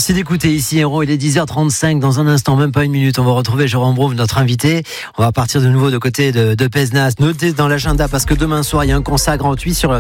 Merci d'écouter ici Héros, il est 10h35, dans un instant, même pas une minute, on va retrouver Jérôme Brouve, notre invité. On va partir de nouveau de côté de Pézenas. Notez dans l'agenda parce que demain soir, il y a un concert gratuit sur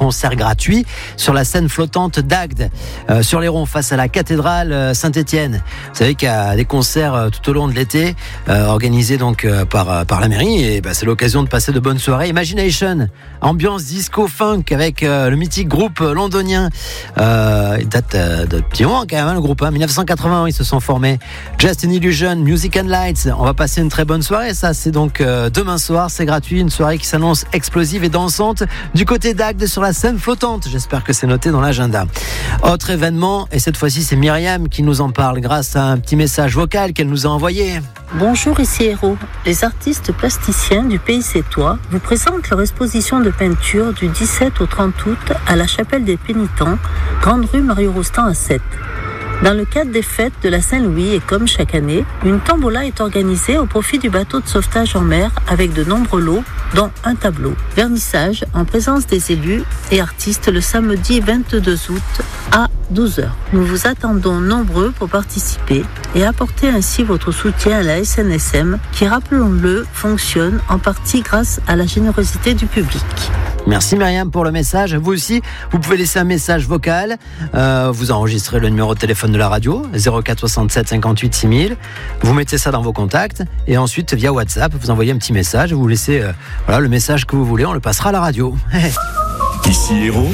la scène flottante d'Agde, sur les ronds face à la cathédrale Saint-Étienne. Vous savez qu'il y a des concerts tout au long de l'été, organisés donc par la mairie, et c'est l'occasion de passer de bonnes soirées. Imagination, ambiance disco funk avec le mythique groupe londonien. Il date de petit moment quand même, le groupe, 1980, ils se sont formés. Just an Illusion, Music and Lights. On va passer une très bonne soirée. Ça, c'est donc demain soir, c'est gratuit, une soirée qui s'annonce explosive et dansante du côté d'Agde sur la scène flottante. J'espère que c'est noté dans l'agenda. Autre événement, et cette fois-ci, c'est Myriam qui nous en parle grâce à un petit message vocal qu'elle nous a envoyé. Bonjour, ici Héros. Les artistes plasticiens du Pays Sétois vous présentent leur exposition de peinture du 17 au 30 août à la Chapelle des Pénitents, Grande Rue Mario-Rostand à 7. Dans le cadre des fêtes de la Saint-Louis et comme chaque année, une tombola est organisée au profit du bateau de sauvetage en mer avec de nombreux lots, dont un tableau. Vernissage en présence des élus et artistes le samedi 22 août à 12h. Nous vous attendons nombreux pour participer et apporter ainsi votre soutien à la SNSM qui, rappelons-le, fonctionne en partie grâce à la générosité du public. Merci Myriam pour le message. Vous aussi, vous pouvez laisser un message vocal. Vous enregistrez le numéro de téléphone de la radio, 04 67 58 6000. Vous mettez ça dans vos contacts et ensuite, via WhatsApp, vous envoyez un petit message. Vous laissez le message que vous voulez. On le passera à la radio. Ici Héros,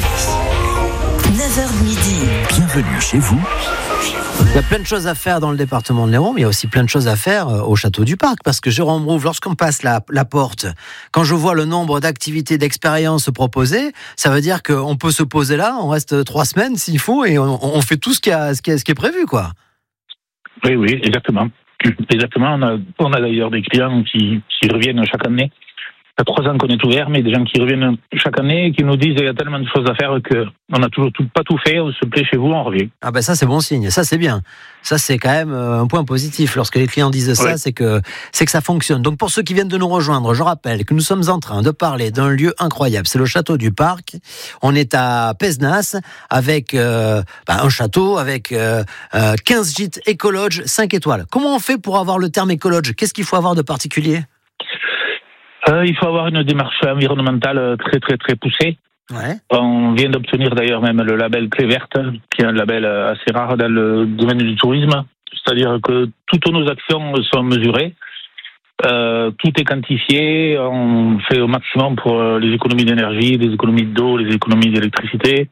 9h midi. Bienvenue chez vous. Il y a plein de choses à faire dans le département de l'Hérault, mais il y a aussi plein de choses à faire au Château du Parc, parce que Jérôme Brouve, lorsqu'on passe la porte, quand je vois le nombre d'activités, d'expériences proposées, ça veut dire qu'on peut se poser là, on reste 3 semaines s'il faut, et on fait tout ce qui est prévu, quoi. Oui, exactement. Exactement, on a d'ailleurs des clients qui reviennent chaque année. Ça fait 3 ans qu'on est ouvert, mais des gens qui reviennent chaque année et qui nous disent qu'il y a tellement de choses à faire qu'on n'a toujours pas tout fait, on se plaît chez vous, on revient. Ah ça c'est bon signe, ça c'est bien. Ça c'est quand même un point positif. Lorsque les clients disent ça, c'est que ça fonctionne. Donc pour ceux qui viennent de nous rejoindre, je rappelle que nous sommes en train de parler d'un lieu incroyable. C'est le Château du Parc. On est à Pézenas avec un château avec 15 gîtes écologes 5 étoiles. Comment on fait pour avoir le terme écologe ? Qu'est-ce qu'il faut avoir de particulier ? Il faut avoir une démarche environnementale très très très poussée. Ouais. On vient d'obtenir d'ailleurs même le label Clé Verte, qui est un label assez rare dans le domaine du tourisme. C'est-à-dire que toutes nos actions sont mesurées, tout est quantifié, on fait au maximum pour les économies d'énergie, les économies d'eau, les économies d'électricité.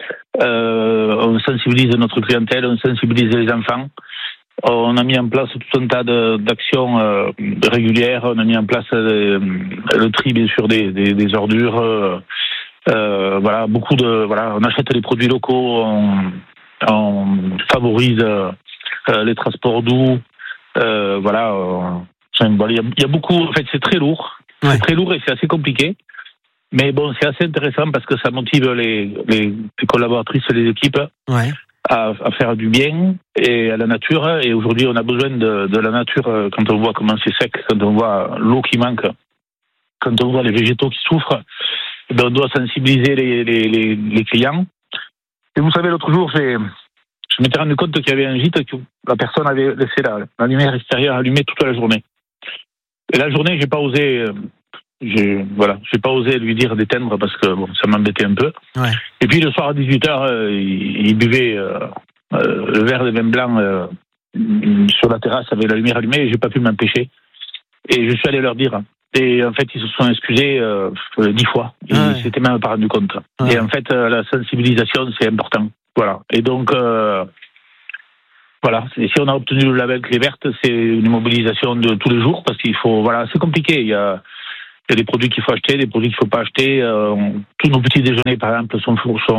On sensibilise notre clientèle, on sensibilise les enfants. On a mis en place tout un tas d'actions régulières. On a mis en place le tri, bien sûr, des ordures. On achète des produits locaux. On favorise les transports doux. Il y a beaucoup. En fait, c'est très lourd. Ouais. C'est très lourd et c'est assez compliqué. Mais bon, c'est assez intéressant parce que ça motive les collaboratrices et les équipes. Ouais. À faire du bien et à la nature. Et aujourd'hui, on a besoin de la nature quand on voit comment c'est sec, quand on voit l'eau qui manque, quand on voit les végétaux qui souffrent. On doit sensibiliser les clients. Et vous savez, l'autre jour, je m'étais rendu compte qu'il y avait un gîte que la personne avait laissé la lumière extérieure allumée toute la journée. Et la journée, j'ai pas osé lui dire d'éteindre parce que ça m'embêtait un peu. Ouais. Et puis le soir à 18h, il buvait le verre de vin blanc sur la terrasse avec la lumière allumée et j'ai pas pu m'empêcher. Et je suis allé leur dire. Et en fait, ils se sont excusés 10 fois. Ils s'étaient même pas rendu compte. Ouais. Et en fait, la sensibilisation, c'est important. Voilà. Et donc, si on a obtenu le label Clé Verte, c'est une mobilisation de tous les jours parce qu'il faut. Voilà, c'est compliqué. Il y a des produits qu'il faut acheter, des produits qu'il ne faut pas acheter. Tous nos petits déjeuners, par exemple, sont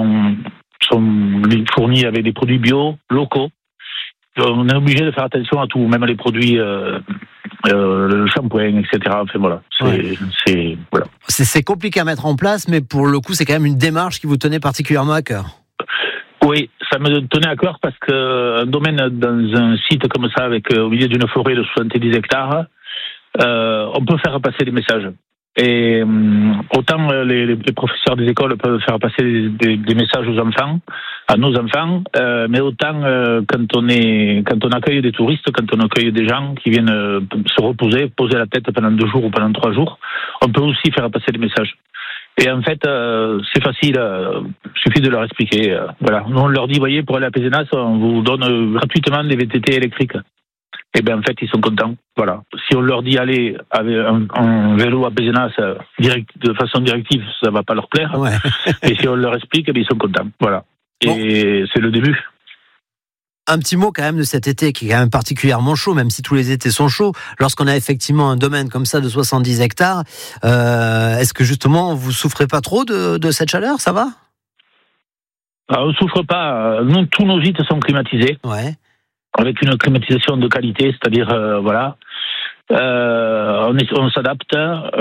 fournis avec des produits bio, locaux. On est obligé de faire attention à tout, même les produits, le shampoing, etc. Enfin, voilà. C'est compliqué à mettre en place, mais pour le coup, c'est quand même une démarche qui vous tenait particulièrement à cœur. Oui, ça me tenait à cœur parce qu'un domaine dans un site comme ça, au milieu d'une forêt de 70 hectares, on peut faire passer des messages. Et autant les professeurs des écoles peuvent faire passer des messages aux enfants, à nos enfants, mais autant quand on accueille des touristes, quand on accueille des gens qui viennent se reposer, poser la tête pendant 2 jours ou pendant 3 jours, on peut aussi faire passer des messages. Et en fait, c'est facile, suffit de leur expliquer. Voilà, nous on leur dit, voyez, pour aller à Pézenas, on vous donne gratuitement des VTT électriques. Et bien en fait, ils sont contents. Voilà. Si on leur dit aller avec un vélo à Pézenas de façon directive, ça va pas leur plaire. Ouais. Et si on leur explique, ils sont contents. Voilà. Et c'est le début. Un petit mot quand même de cet été qui est quand même particulièrement chaud, même si tous les étés sont chauds. Lorsqu'on a effectivement un domaine comme ça de 70 hectares, est-ce que justement vous souffrez pas trop de cette chaleur? Ça va? On ne souffre pas. Nous, tous nos gîtes sont climatisés. Ouais. Avec une climatisation de qualité, c'est-à-dire voilà, on s'adapte,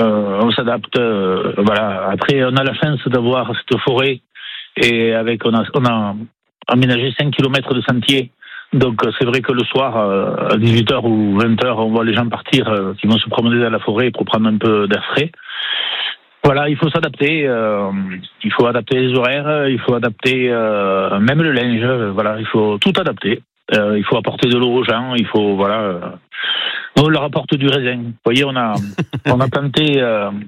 voilà. Après, on a la chance d'avoir cette forêt et on a aménagé 5 km de sentiers. Donc c'est vrai que le soir, à 18h ou 20h, on voit les gens partir, qui vont se promener dans la forêt pour prendre un peu d'air frais. Voilà, il faut s'adapter. Il faut adapter les horaires, il faut adapter même le linge. Voilà, il faut tout adapter. Il faut apporter de l'eau aux gens, il faut on leur apporte du raisin. Vous voyez, on a planté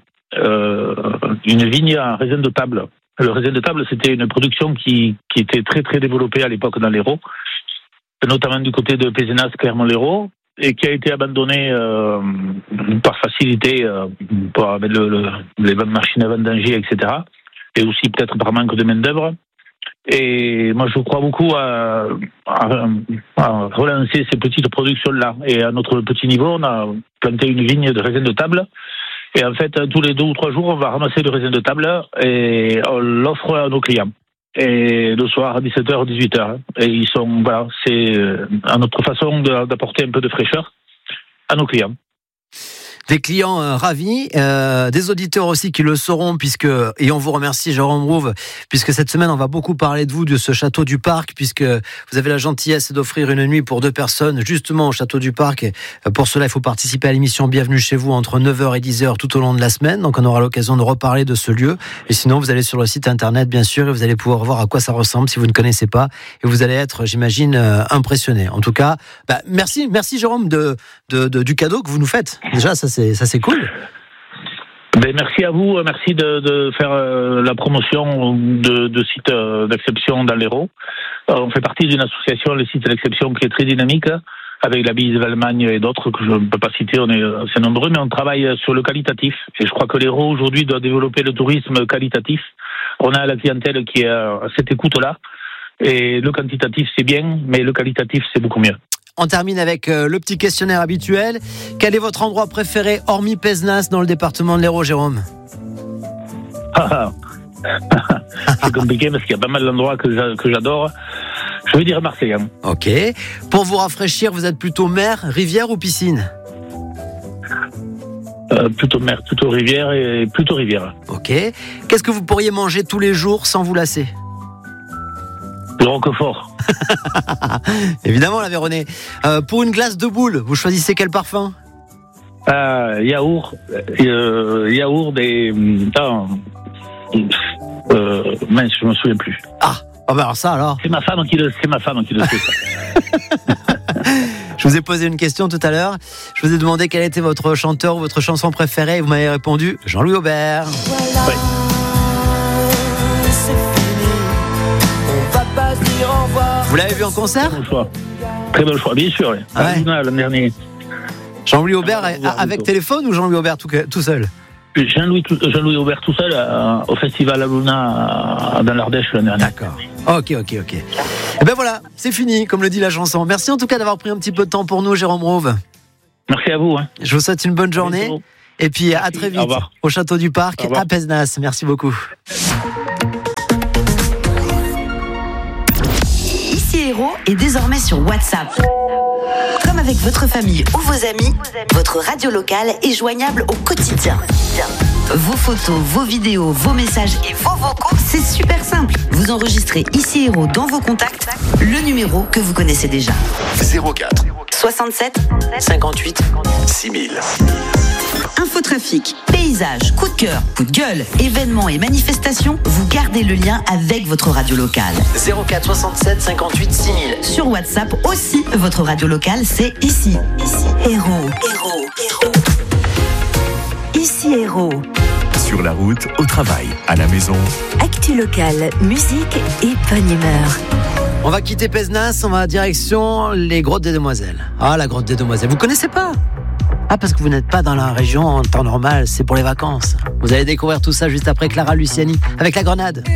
une vigne à raisin de table. Le raisin de table, c'était une production qui était très très développée à l'époque dans l'Hérault, notamment du côté de Pézenas, Clermont-Lérault, et qui a été abandonnée par facilité, avec les machines à vendanger, etc. Et aussi peut-être par manque de main d'œuvre. Et moi, je crois beaucoup à relancer ces petites productions-là. Et à notre petit niveau, on a planté une vigne de raisin de table. Et en fait, tous les 2 ou 3 jours, on va ramasser le raisin de table et on l'offre à nos clients. Et le soir, à 17h, 18h. Et ils sont, voilà, c'est à notre façon d'apporter un peu de fraîcheur à nos clients. Des clients ravis, des auditeurs aussi qui le sauront, et on vous remercie Jérôme Rouve, puisque cette semaine on va beaucoup parler de vous, de ce château du Parc, puisque vous avez la gentillesse d'offrir une nuit pour 2 personnes justement au château du Parc. Et pour cela, il faut participer à l'émission Bienvenue chez vous entre 9h et 10h tout au long de la semaine, donc on aura l'occasion de reparler de ce lieu. Et sinon, vous allez sur le site internet bien sûr, et vous allez pouvoir voir à quoi ça ressemble si vous ne connaissez pas, et vous allez être, j'imagine, impressionné. En tout cas, merci Jérôme du cadeau que vous nous faites. Déjà, ça c'est cool. Merci à vous, merci de faire la promotion de sites d'exception dans l'Hérault. On fait partie d'une association, les sites d'exception, qui est très dynamique, avec la Bise, l'Allemagne et d'autres que je ne peux pas citer, on est assez nombreux, mais on travaille sur le qualitatif. Et je crois que l'Hérault aujourd'hui doit développer le tourisme qualitatif. On a la clientèle qui est à cette écoute-là. Et le quantitatif c'est bien, mais le qualitatif c'est beaucoup mieux. On termine avec le petit questionnaire habituel. Quel est votre endroit préféré, hormis Pézenas, dans le département de l'Hérault, Jérôme? C'est compliqué parce qu'il y a pas mal d'endroits que j'adore. Je vais dire Marseille. Ok. Pour vous rafraîchir, vous êtes plutôt mer, rivière ou piscine? Plutôt mer, plutôt rivière et plutôt rivière. Ok. Qu'est-ce que vous pourriez manger tous les jours sans vous lasser? Le Roquefort. Évidemment, la Véronée. Pour une glace de boule, vous choisissez quel parfum? Yaourt et... mince, je me souviens plus. Alors ça alors. C'est ma femme qui le sait. Je vous ai posé une question tout à l'heure. Je vous ai demandé quel était votre chanteur ou votre chanson préférée. Et vous m'avez répondu Jean-Louis Aubert. Ouais. Vous l'avez vu en concert? Très bon choix, bien sûr. À Luna, l'an dernier. Jean-Louis Aubert avec téléphone ou Jean-Louis Aubert tout seul? Jean-Louis Aubert tout seul au festival Luna dans l'Ardèche l'an dernier. D'accord. Ok. Et ben voilà, c'est fini, comme le dit la chanson. Merci en tout cas d'avoir pris un petit peu de temps pour nous, Jérôme Rouve. Merci à vous. Je vous souhaite une bonne journée. Et puis à très vite au Château du Parc à Pézenas. Merci beaucoup. Ici Hérault est désormais sur WhatsApp. Comme avec votre famille ou vos amis, votre radio locale est joignable au quotidien. Vos photos, vos vidéos, vos messages et vos vocaux, c'est super simple. Vous enregistrez Ici Hérault dans vos contacts, le numéro que vous connaissez déjà. 04 67 58 6000. Infotrafic, paysage, coup de cœur, coup de gueule, événements et manifestations, vous gardez le lien avec votre radio locale. 04 67 58 6000. Sur WhatsApp aussi, votre radio locale, c'est ici. Héros. Ici Héros. Sur la route, au travail, à la maison. Actu locale, musique et bonne humeur. On va quitter Pézenas, on va direction les Grottes des Demoiselles. Ah, la Grotte des Demoiselles, vous connaissez pas ? Ah, parce que vous n'êtes pas dans la région en temps normal, c'est pour les vacances. Vous allez découvrir tout ça juste après Clara Luciani avec La Grenade.